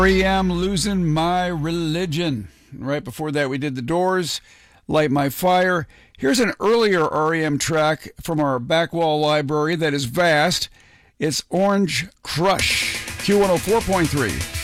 REM, Losing My Religion. Right before that, we did The Doors, Light My Fire. Here's an earlier REM track from our backwall library that is vast. It's Orange Crush, Q104.3.